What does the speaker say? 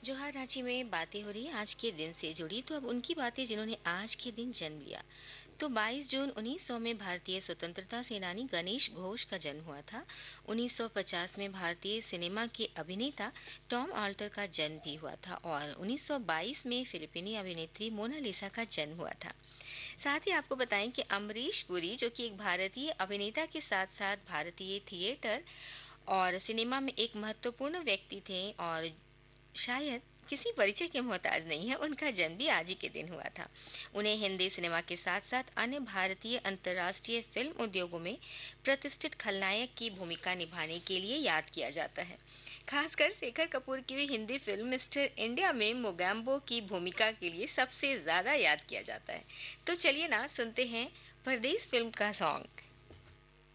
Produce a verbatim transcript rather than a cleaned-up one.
जोहार रांची में बातें हो रही है आज के दिन से जुड़ी, तो अब उनकी बातें जिन्होंने आज के दिन जन्म लिया। तो बाईस जून उन्नीस सौ में भारतीय स्वतंत्रता सेनानी गणेश घोष का जन्म हुआ था। उन्नीस सौ पचास में भारतीय सिनेमा के अभिनेता टॉम ऑल्टर का जन्म भी हुआ था और उन्नीस सौ बाईस में फिलिपीनी अभिनेत्री मोनालिसा का जन्म हुआ था। साथ ही आपको बताएं कि अमरीश पुरी, जो कि एक भारतीय अभिनेता के साथ साथ भारतीय थिएटर और सिनेमा में एक महत्वपूर्ण व्यक्ति थे और शायद किसी परिचय के मोहताज नहीं है, उनका जन्म भी आज ही के दिन हुआ था। उन्हें हिंदी सिनेमा के साथ साथ अन्य भारतीय अंतर्राष्ट्रीय फिल्म उद्योगों में प्रतिष्ठित खलनायक की भूमिका निभाने के लिए याद किया जाता है। खासकर शेखर कपूर की हुई हिंदी फिल्म मिस्टर इंडिया में मोगैम्बो की भूमिका के लिए सबसे ज्यादा याद किया जाता है। तो चलिए ना, सुनते हैं परदेश फिल्म का सॉन्ग।